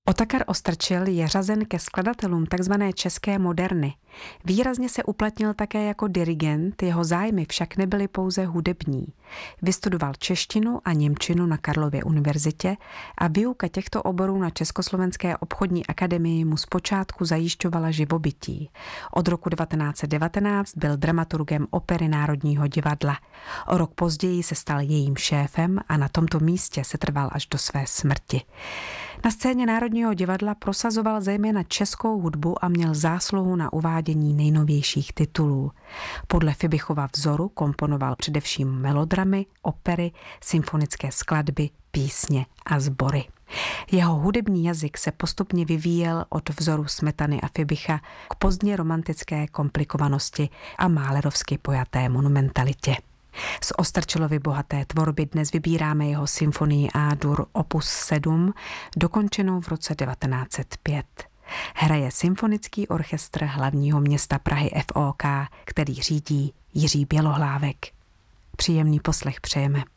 Otakar Ostrčil je řazen ke skladatelům tzv. České moderny. Výrazně se uplatnil také jako dirigent, jeho zájmy však nebyly pouze hudební. Vystudoval češtinu a němčinu na Karlově univerzitě a výuka těchto oborů na Československé obchodní akademii mu zpočátku zajišťovala živobytí. Od roku 1919 byl dramaturgem Opery Národního divadla. O rok později se stal jejím šéfem a na tomto místě se trval až do své smrti. Na scéně Národního divadla prosazoval zejména českou hudbu a měl zásluhu na uvádění nejnovějších titulů. Podle Fibichova vzoru komponoval především melodramy, opery, symfonické skladby, písně a sbory. Jeho hudební jazyk se postupně vyvíjel od vzoru Smetany a Fibicha k pozdně romantické komplikovanosti a málerovsky pojaté monumentalitě. Z Ostrčilovy bohaté tvorby dnes vybíráme jeho symfonii A-dur opus 7, dokončenou v roce 1905. Hraje Symfonický orchestr hlavního města Prahy FOK, který řídí Jiří Bělohlávek. Příjemný poslech přejeme.